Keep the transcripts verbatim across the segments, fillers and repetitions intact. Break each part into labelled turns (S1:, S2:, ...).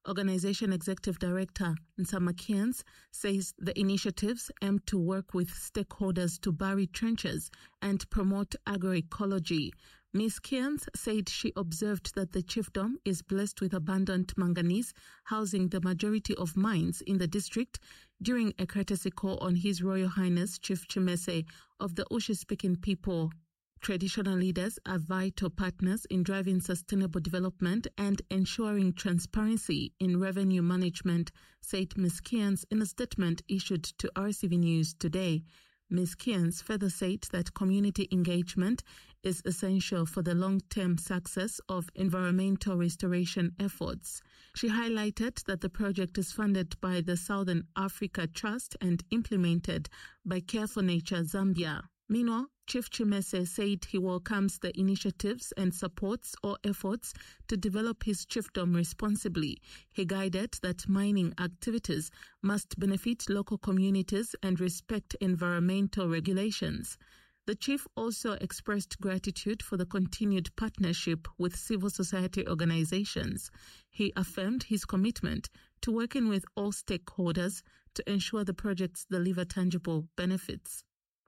S1: Organization Executive Director Nsama Kians says the initiatives aim to work with stakeholders to bury trenches and promote agroecology. Miz Kians said she observed that the chiefdom is blessed with abundant manganese, housing the majority of mines in the district, during a courtesy call on His Royal Highness Chief Chimese of the Ushi-speaking people. Traditional leaders are vital partners in driving sustainable development and ensuring transparency in revenue management, said Miz Kians in a statement issued to R C V News today. Miz Kians further said that community engagement is essential for the long-term success of environmental restoration efforts. She highlighted that the project is funded by the Southern Africa Trust and implemented by Care for Nature Zambia. Meanwhile, Chief Chimese said he welcomes the initiatives and supports all efforts to develop his chiefdom responsibly. He guided that mining activities must benefit local communities and respect environmental regulations. The chief also expressed gratitude for the continued partnership with civil society organizations. He affirmed his commitment to working with all stakeholders to ensure the projects deliver tangible benefits.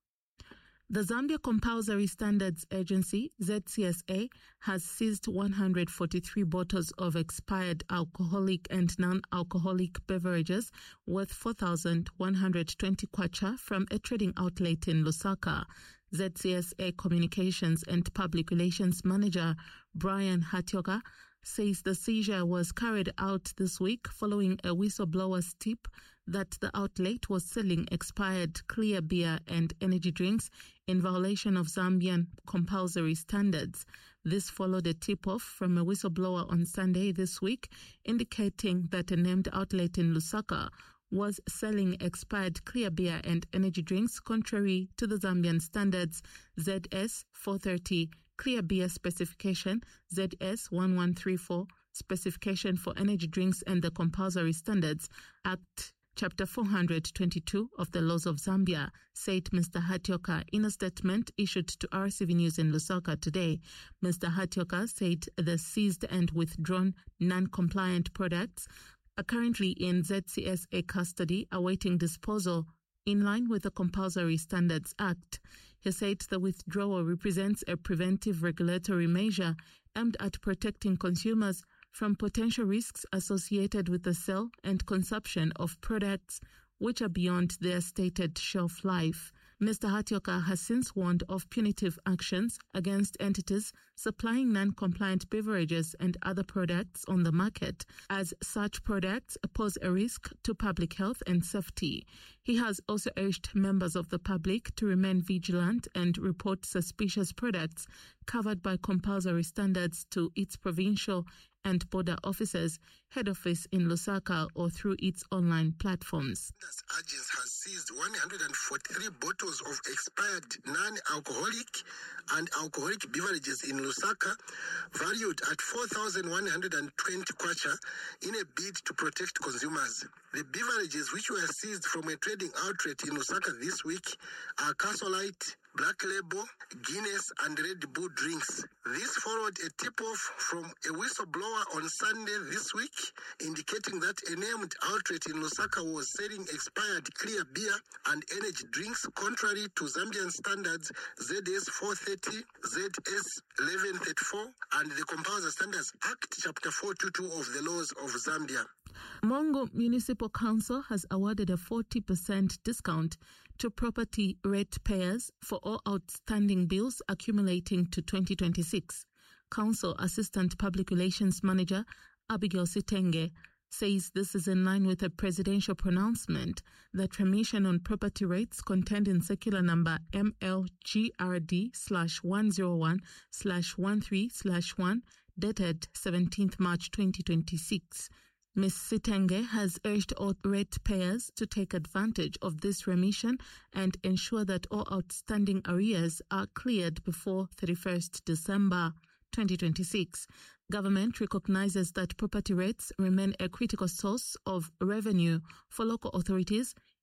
S1: The Zambia Compulsory Standards Agency, Z C S A, has seized one hundred forty-three bottles of expired alcoholic and non-alcoholic beverages worth four thousand one hundred twenty kwacha from a trading outlet in Lusaka. Z C S A Communications and Public Relations Manager Brian Hatioka says the seizure was carried out this week following a whistleblower's tip that the outlet was selling expired clear beer and energy drinks in violation of Zambian compulsory standards. This followed a tip-off from a whistleblower on Sunday this week, indicating that a named outlet in Lusaka was selling expired clear beer and energy drinks contrary to the Zambian standards Z S four thirty clear beer specification, Z S one one three four specification for energy drinks, and the Compulsory Standards Act Chapter four hundred twenty-two of the Laws of Zambia, said Mister Hatioka in a statement issued to R C V News in Lusaka today. Mister Hatioka said the seized and withdrawn non-compliant products are currently in Z C S A custody awaiting disposal in line with the Compulsory Standards Act. He said the withdrawal represents a preventive regulatory measure aimed at protecting consumers from potential risks associated with the sale and consumption of products which are beyond their stated shelf life. Mister Hatioka has since warned of punitive actions against entities supplying non-compliant beverages and other products on the market, as such products pose a risk to public health and safety. He has also urged members of the public to remain vigilant and report suspicious products covered by compulsory standards to its provincial and border officers, head office in Lusaka, or through its online platforms.
S2: The agents has seized one hundred forty-three bottles of expired non-alcoholic and alcoholic beverages in Lusaka, valued at four thousand one hundred twenty kwacha, in a bid to protect consumers. The beverages, which were seized from a trading outlet in Lusaka this week, are Casolite, Black Label, Guinness, and Red Bull drinks. This followed a tip-off from a whistleblower on Sunday this week, indicating that a named outlet in Lusaka was selling expired clear beer and energy drinks contrary to Zambian standards Z S four thirty, Z S eleven thirty-four, and the Compulsory Standards Act Chapter four twenty-two of the Laws of Zambia.
S1: Mongo Municipal Council has awarded a forty percent discount to property ratepayers for all outstanding bills accumulating to twenty twenty-six. Council Assistant Public Relations Manager Abigail Sitenge says this is in line with a presidential pronouncement that remission on property rates contained in circular number M L G R D slash one oh one slash thirteen slash one dated seventeenth March twenty twenty-six. Miz Sitenge has urged all ratepayers to take advantage of this remission and ensure that all outstanding arrears are cleared before thirty-first December twenty twenty-six. Government recognizes that property rates remain a critical source of revenue for local authorities,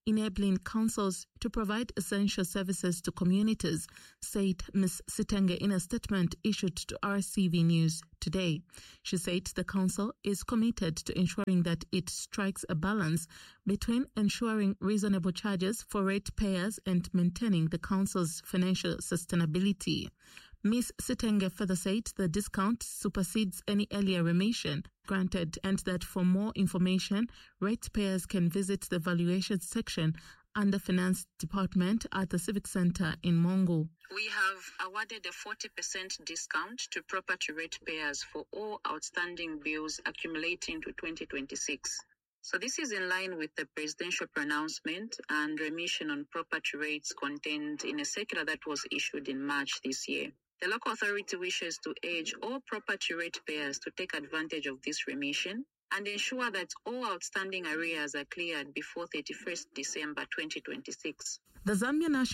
S1: enabling councils to provide essential services to communities, said Miz Sitenge in a statement issued to R C V News today. She said the council is committed to ensuring that it strikes a balance between ensuring reasonable charges for ratepayers and maintaining the council's financial sustainability. Miz Sitenge further said the discount supersedes any earlier remission granted and that for more information, ratepayers can visit the valuation section under Finance Department at the Civic Centre in Mongu.
S3: We have awarded a forty percent discount to property ratepayers for all outstanding bills accumulating to twenty twenty-six. So this is in line with the presidential pronouncement and remission on property rates contained in a circular that was issued in March this year. The local authority wishes to urge all property ratepayers to take advantage of this remission and ensure that all outstanding arrears are cleared before thirty-first December twenty twenty-six.
S1: The Zambia National